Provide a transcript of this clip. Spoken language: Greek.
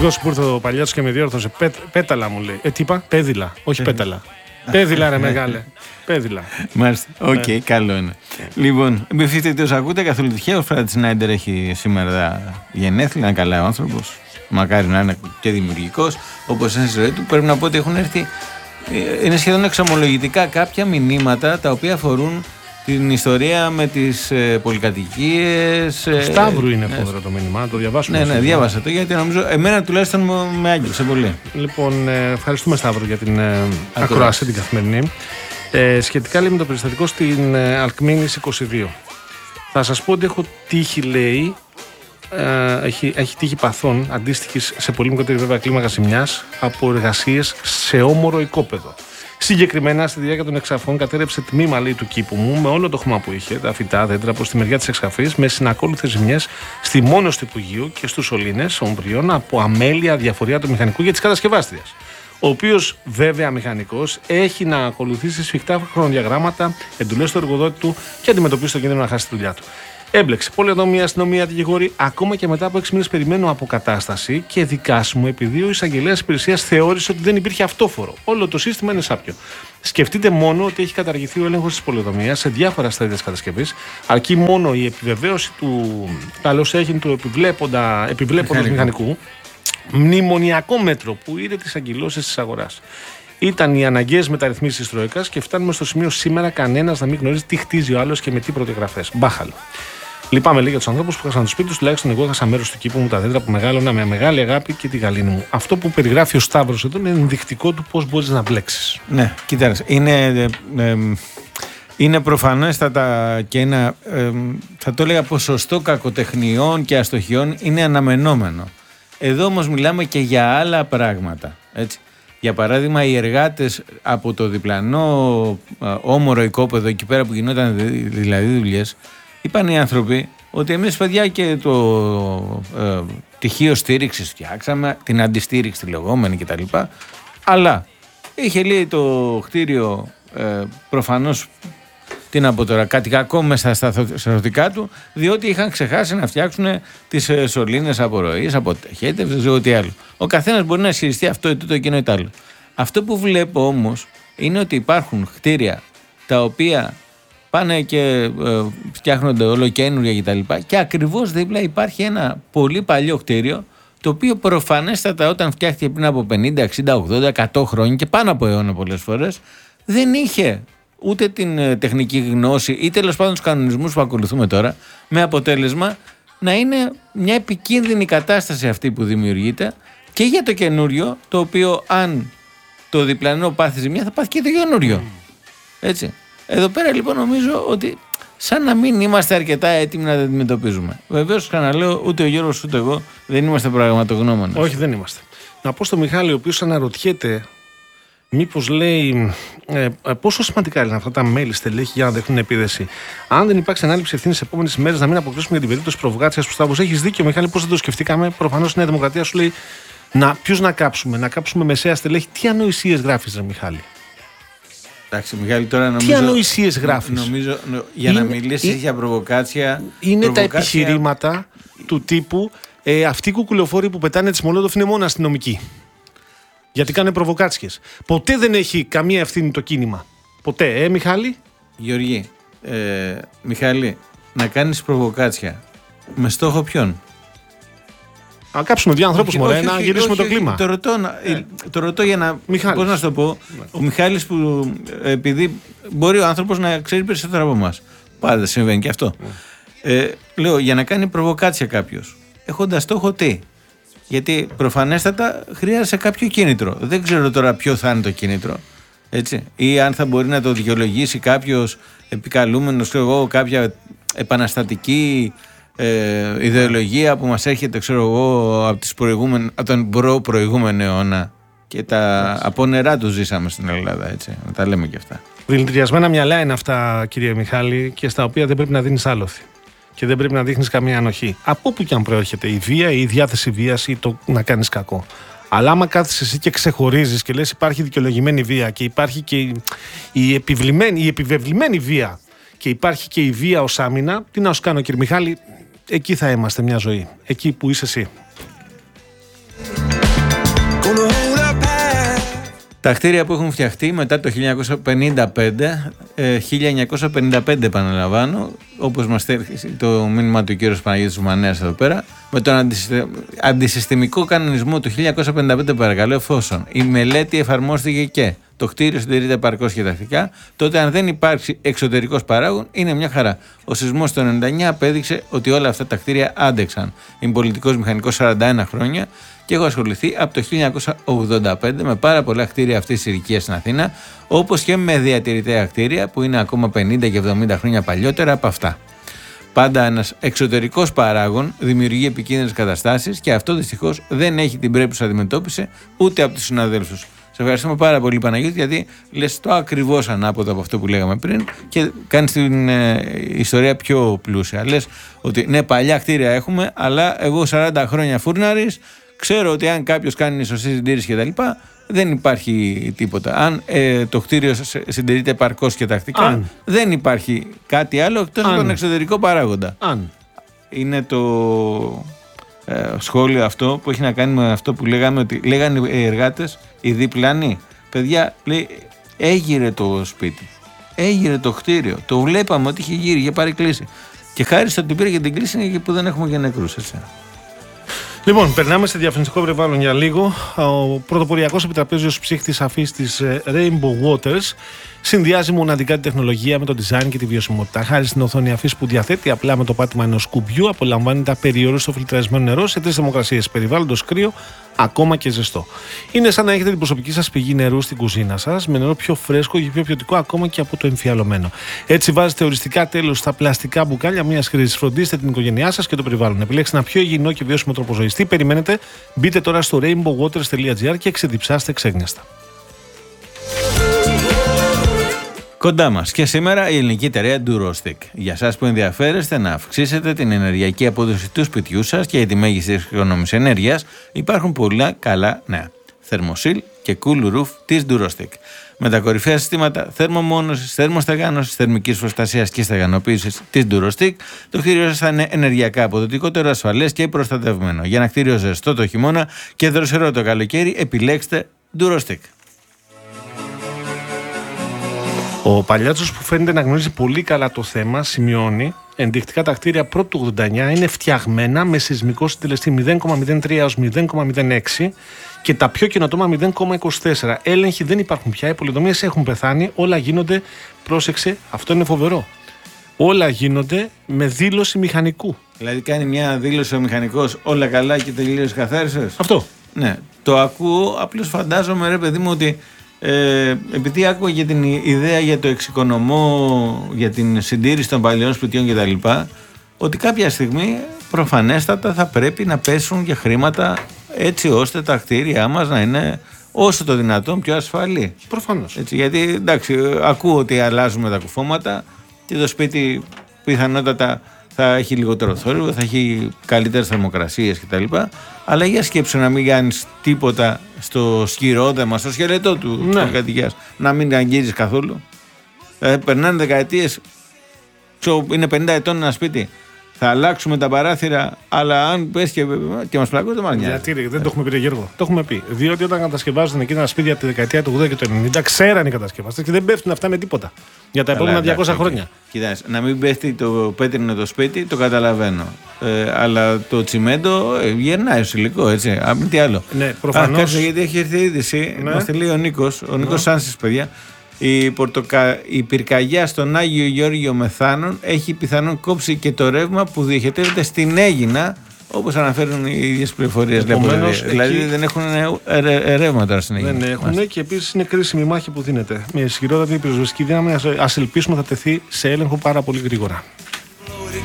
Ευτυχώς που ήρθε ο Παλιάτος και με διόρθωσε. Πέταλα μου λέει. Τι είπα, πέδιλα, όχι πέταλα. Πέδιλα, ρε μεγάλε. Πέδιλα. Μάλιστα. Οκ, καλό είναι. Λοιπόν, μην φύγετε ότι ακούτε καθόλου τυχαία. Ο Φρανκ Σνάιντερ έχει σήμερα γενέθλια. Είναι καλά ο άνθρωπος. Μακάρι να είναι και δημιουργικός. Όπως είναι στη ζωή του, πρέπει να πω ότι έχουν έρθει. Είναι σχεδόν εξομολογητικά κάποια μηνύματα τα οποία αφορούν την ιστορία με τις πολυκατοικίες. Σταύρου είναι φόδρα το μήνυμα, το διαβάσουμε. Ναι, διάβασα το, γιατί νομίζω εμένα τουλάχιστον με άγγιξε πολύ. Λοιπόν, ευχαριστούμε Σταύρο για την ακρόαση την καθημερινή. Σχετικά λέει με το περιστατικό στην Αλκμήνης 22. Θα σας πω ότι έχω τύχει, λέει, έχει τύχει παθών αντίστοιχης σε πολύ μικρότερη βέβαια κλίμακα ζημιάς από εργασίες σε όμορο οικόπεδο. Συγκεκριμένα, στη διάρκεια των εξαφών, κατέρευσε τμήμα λέει, του κήπου μου με όλο το χώμα που είχε, τα φυτά δέντρα προς τη μεριά της εξαφής, με συνακόλουθες ζημιές στη μόνος του Υπουργείου και στους σωλήνες ομβριών από αμέλεια διαφορία του μηχανικού για τις κατασκευάστριες. Ο οποίος βέβαια μηχανικός έχει να ακολουθήσει σφιχτά χρονοδιαγράμματα, εντολές του εργοδότη του και αντιμετωπίσει το κίνδυνο να χάσει τη δουλειά του. Έμπλεξε πολεοδομία, αστυνομία, δικηγόροι, ακόμα και μετά από 6 μήνες περιμένω αποκατάσταση και δικάσιμο επειδή ο εισαγγελέας υπηρεσίας θεώρησε ότι δεν υπήρχε αυτόφορο. Όλο το σύστημα είναι σάπιο. Σκεφτείτε μόνο ότι έχει καταργηθεί ο έλεγχος της πολεοδομίας σε διάφορα στάδια της κατασκευής, αρκεί μόνο η επιβεβαίωση του καλώς έχει του επιβλέποντος μηχανικού, μνημονιακό μέτρο που είδε τις αγκυλώσεις της αγοράς. Ήταν οι αναγκαίες μεταρρυθμίσεις της Τρόικας και φτάνουμε στο σημείο σήμερα κανένας να μην γνωρίζει τι χτίζει ο άλλος και με τι προδιαγραφές. Μπάχαλο. Λυπάμαι λέει για τους ανθρώπους που χάσαν το σπίτι τους, τουλάχιστον εγώ έχασα μέρος του κήπου μου, τα δέντρα που μεγάλωνα με μεγάλη αγάπη και τη γαλήνη μου. Αυτό που περιγράφει ο Σταύρος εδώ είναι ενδεικτικό του πώς μπορείς να μπλέξεις. Ναι, κοιτάξτε, είναι προφανέστατα και ένα, θα το έλεγα, ποσοστό κακοτεχνιών και αστοχιών είναι αναμενόμενο. Εδώ όμως μιλάμε και για άλλα πράγματα, έτσι. Για παράδειγμα, οι εργάτες από το διπλανό όμορο οικόπεδο, εκεί πέρα που γινόταν δηλαδή δουλειές, είπαν οι άνθρωποι ότι εμείς παιδιά και το πτυχίο στήριξης φτιάξαμε, την αντιστήριξη τη λεγόμενη κτλ. Αλλά είχε λέει το κτίριο προφανώς, τι να πω τώρα, κάτι κακό μέσα στα σταθωτικά του, διότι είχαν ξεχάσει να φτιάξουν τις σωλήνες απορροής, αποτεχέτευσης, ό,τι άλλο. Ο καθένας μπορεί να ισχυριστεί αυτό ή τούτο, εκείνο ή το άλλο. Αυτό που βλέπω όμως είναι ότι υπάρχουν κτίρια τα οποία πάνε και φτιάχνονται ολοκαίνουργια κτλ. Και ακριβώς δίπλα υπάρχει ένα πολύ παλιό κτίριο, το οποίο προφανέστατα όταν φτιάχτηκε πριν από 50, 60, 80, 100 χρόνια και πάνω από αιώνα πολλές φορές, δεν είχε ούτε την τεχνική γνώση ή τέλος πάντων τους κανονισμούς που ακολουθούμε τώρα, με αποτέλεσμα να είναι μια επικίνδυνη κατάσταση αυτή που δημιουργείται και για το καινούριο, το οποίο αν το διπλανό πάθει ζημιά θα πάθει και το καινούριο. Έτσι. Εδώ πέρα λοιπόν νομίζω ότι σαν να μην είμαστε αρκετά έτοιμοι να τα αντιμετωπίζουμε. Βεβαίως, ξαναλέω, ούτε ο Γιώργος ούτε εγώ δεν είμαστε πραγματογνώμονες. Όχι, δεν είμαστε. Να πω στο Μιχάλη, ο οποίος αναρωτιέται μήπως λέει πόσο σημαντικά είναι αυτά τα μέλη στελέχη για να δεχτούν επίδεση. Αν δεν υπάρξει ανάληψη ευθύνης στις επόμενες ημέρες, να μην αποκλείσουμε για την περίπτωση προβοκάτσιας του Σταύρου. Έχεις δίκιο, Μιχάλη, πώς δεν το σκεφτήκαμε. Προφανώς η Νέα Δημοκρατία σου λέει ποιους να κάψουμε, να κάψουμε μεσαία στελέχη. Τι ανοησίες γράφεις, ρε Μιχάλη. Εντάξει, Μιχάλη, τώρα νομίζω. Τι ανοησίες γράφεις. Νομίζω για να μιλήσεις για προβοκάτσια. Είναι τα επιχειρήματα του τύπου αυτοί οι κουκουλοφόροι που πετάνε τις Μολότοφ είναι μόνο αστυνομικοί. Γιατί κάνουν προβοκάτσιες. Ποτέ δεν έχει καμία ευθύνη το κίνημα. Ποτέ, Μιχάλη. Γεωργή, Μιχάλη, να κάνεις προβοκάτσια με στόχο ποιον? Να κάψουμε δύο ανθρώπους, μωρέ, να γυρίσουμε το κλίμα. Το ρωτώ για να. Πώς να σου το πω. Ο Μιχάλης που επειδή μπορεί ο άνθρωπος να ξέρει περισσότερο από εμάς. Πάντα συμβαίνει και αυτό. Λέω για να κάνει προβοκάτσια κάποιος, έχοντας στόχο τι? Γιατί προφανέστατα χρειάζεται κάποιο κίνητρο. Δεν ξέρω τώρα ποιο θα είναι το κίνητρο. Έτσι. Ή αν θα μπορεί να το δικαιολογήσει κάποιος επικαλούμενος, ξέρω εγώ, κάποια επαναστατική ιδεολογία που μας έρχεται, ξέρω εγώ, από τον προηγούμενο αιώνα. Και τα απόνερά του ζήσαμε στην Ελλάδα, έτσι. Να τα λέμε και αυτά. Δηλητηριασμένα μυαλά είναι αυτά, κύριε Μιχάλη, και στα οποία δεν πρέπει να δίνεις άλοθη. Και δεν πρέπει να δείχνεις καμία ανοχή. Από όπου και αν προέρχεται η βία ή η διάθεση βίας ή το να κάνεις κακό. Αλλά άμα κάθεσαι εσύ και ξεχωρίζεις και λες υπάρχει δικαιολογημένη βία και υπάρχει και η επιβεβλημένη βία και υπάρχει και η βία ως άμυνα, τι να σου κάνω, κύριε Μιχάλη, εκεί θα είμαστε μια ζωή. Εκεί που είσαι εσύ. Τα κτίρια που έχουν φτιαχτεί μετά το 1955 επαναλαμβάνω, όπως μας στέλνει το μήνυμα του κ. Παναγιώτης Μανέας εδώ πέρα, με τον αντισυστημικό κανονισμό του 1955 παρακαλώ, εφόσον η μελέτη εφαρμόστηκε και το κτίριο συντηρείται επαρκώς και τακτικά, τότε αν δεν υπάρξει εξωτερικός παράγων είναι μια χαρά. Ο σεισμός το 1999 απέδειξε ότι όλα αυτά τα κτίρια άντεξαν. Είμαι πολιτικός μηχανικός 41 χρόνια και έχω ασχοληθεί από το 1985 με πάρα πολλά κτίρια αυτής της ηλικίας στην Αθήνα, όπως και με διατηρητέα κτίρια που είναι ακόμα 50 και 70 χρόνια παλιότερα από αυτά. Πάντα ένας εξωτερικός παράγων δημιουργεί επικίνδυνες καταστάσεις και αυτό δυστυχώς δεν έχει την πρέπουσα αντιμετώπιση ούτε από τους συναδέλφους. Σε ευχαριστούμε πάρα πολύ, Παναγιώτη, γιατί λες το ακριβώς ανάποδο από αυτό που λέγαμε πριν και κάνεις την ιστορία πιο πλούσια. Λες ότι ναι, παλιά κτίρια έχουμε, αλλά εγώ 40 χρόνια φούρναρης, ξέρω ότι αν κάποιος κάνει σωστή συντήρηση κτλ., δεν υπάρχει τίποτα. Αν το κτίριο συντηρείται επαρκώς και τακτικά, δεν υπάρχει κάτι άλλο εκτός από τον εξωτερικό παράγοντα. Είναι το σχόλιο αυτό που έχει να κάνει με αυτό που λέγαμε, ότι λέγανε οι εργάτες, οι διπλανοί. Παιδιά, λέει, έγειρε το σπίτι, έγειρε το κτίριο. Το βλέπαμε ότι είχε γύρει, είχε πάρει κλίση. Και χάρη στο ότι πήρε και την κλίση είναι και που δεν έχουμε και νεκρούς, έτσι. Λοιπόν, περνάμε σε διαφημιστικό περιβάλλον για λίγο. Ο πρωτοποριακός επιτραπέζιος ψύχτης αφής της Rainbow Waters συνδυάζει μοναδικά την τεχνολογία με το design και τη βιωσιμότητα. Χάρη στην οθόνη αφής που διαθέτει απλά με το πάτημα ενός κουμπιού, απολαμβάνεται απεριόριστο φιλτραρισμένο νερό σε 3 θερμοκρασίες, περιβάλλοντος κρύο, ακόμα και ζεστό. Είναι σαν να έχετε την προσωπική σας πηγή νερού στην κουζίνα σας, με νερό πιο φρέσκο και πιο ποιοτικό ακόμα και από το εμφιαλωμένο. Έτσι βάζετε οριστικά τέλος στα πλαστικά μπουκάλια μιας χρήσης. Φροντίστε την οικογένειά σας και το περιβάλλον. Επιλέξτε ένα πιο υγιεινό και βιώσιμο τρόπο ζωής. Τι περιμένετε, μπείτε τώρα στο rainbowwaters.gr και ξεδιψάστε ξέγνιαστα. Κοντά μας και σήμερα η ελληνική εταιρεία Durostic. Για σας που ενδιαφέρεστε να αυξήσετε την ενεργειακή απόδοση του σπιτιού σας και για τη μέγιστη εξοικονόμηση ενέργειας, υπάρχουν πολλά καλά νέα. Thermosil και Cool Roof της Durostic. Με τα κορυφαία συστήματα θερμομόνωσης, θερμοστεγάνωσης, θερμικής προστασίας και στεγανοποίησης της Durostic, το κτίριο σας θα είναι ενεργειακά αποδοτικότερο, ασφαλές και προστατευμένο. Για ένα κτίριο ζεστό το χειμώνα και δροσερό το καλοκαίρι, επιλέξτε Durostic. Ο Παλιάτσος, που φαίνεται να γνωρίζει πολύ καλά το θέμα, σημειώνει: ενδεικτικά τα κτίρια πρώτου 89 είναι φτιαγμένα με σεισμικό συντελεστή 0,03 έως 0,06 και τα πιο καινοτόμα 0,24. Έλεγχοι δεν υπάρχουν πια, οι πολεοδομίες έχουν πεθάνει, όλα γίνονται, πρόσεξε, αυτό είναι φοβερό, όλα γίνονται με δήλωση μηχανικού. Δηλαδή κάνει μια δήλωση ο μηχανικός, όλα καλά και τελείως καθάρισες. Αυτό. Ναι, το ακούω, απλώς φαντάζομαι, ρε παιδί μου, ότι επειδή άκουγα για την ιδέα για το εξοικονομό, για την συντήρηση των παλαιών σπιτιών κτλ., ότι κάποια στιγμή προφανέστατα θα πρέπει να πέσουν και χρήματα έτσι ώστε τα κτίρια μας να είναι όσο το δυνατόν πιο ασφαλή. Προφανώς. Έτσι, γιατί εντάξει, ακούω ότι αλλάζουμε τα κουφώματα και το σπίτι πιθανότατα θα έχει λιγότερο θόρυβο, θα έχει καλύτερες θερμοκρασίες κτλ. Αλλά για σκέψου να μην κάνεις τίποτα στο σκυρόδεμα, στο σκελετό του κατοικίας, να μην αγγίζεις καθόλου. Περνάνε δεκαετίες, είναι 50 ετών ένα σπίτι. Θα αλλάξουμε τα παράθυρα, αλλά αν πες και μας πλακώ, δεν μας νοιάζει. Γιατί δεν το έχουμε πει, Γιώργο? Το έχουμε πει. Διότι όταν κατασκευάζονταν εκείνα τα σπίτια από τη δεκαετία του 80 και του 90, ξέραν οι κατασκευαστές και δεν πέφτουν αυτά με τίποτα για τα επόμενα 200 χρόνια. Κοιτάξτε, να μην πέφτει το πέτρινο το σπίτι, το καταλαβαίνω. Αλλά το τσιμέντο γερνάει ως υλικό, έτσι. Αν τι άλλο. Ναι, προφανώς. Γιατί έχει έρθει η είδηση, μας τη λέει ο Νίκος Σάνσης, παιδιά. Η πυρκαγιά στον Άγιο Γεώργιο Μεθάνων έχει πιθανόν κόψει και το ρεύμα που διοχετεύεται στην Αίγινα, όπως αναφέρουν οι ίδιες πληροφορίες. Δηλαδή δεν έχουν ρεύμα τώρα στην Αίγινα. Δεν έχουν και επίσης είναι κρίσιμη η μάχη που δίνεται. Με ισχυρότατη πυροσβεστική δύναμη, ας ελπίσουμε θα τεθεί σε έλεγχο πάρα πολύ γρήγορα.